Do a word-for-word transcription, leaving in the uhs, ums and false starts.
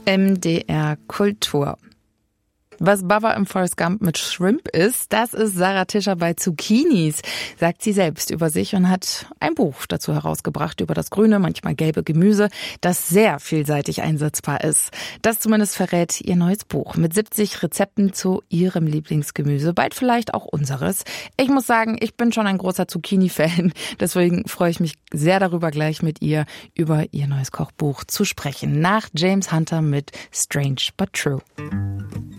M D R Kultur. Was Baba im Forrest Gump mit Shrimp ist, das ist Sarah Tischer bei Zucchinis, sagt sie selbst über sich und hat ein Buch dazu herausgebracht über das grüne, manchmal gelbe Gemüse, das sehr vielseitig einsetzbar ist. Das zumindest verrät ihr neues Buch mit siebzig Rezepten zu ihrem Lieblingsgemüse, bald vielleicht auch unseres. Ich muss sagen, ich bin schon ein großer Zucchini-Fan, deswegen freue ich mich sehr darüber, gleich mit ihr über ihr neues Kochbuch zu sprechen. Nach James Hunter mit Strange but True.